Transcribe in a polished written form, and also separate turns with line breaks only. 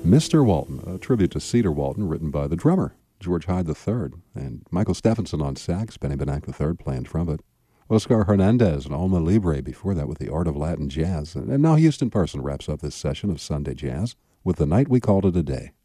Mr. Walton, a tribute to Cedar Walton, written by the drummer, George Hyde III, and Michael Stephenson on sax, Benny Benack III playing trumpet, Oscar Hernandez and Alma Libre before that with The Art of Latin Jazz. And now Houston Parson wraps up this session of Sunday Jazz with The Night We Called It a Day.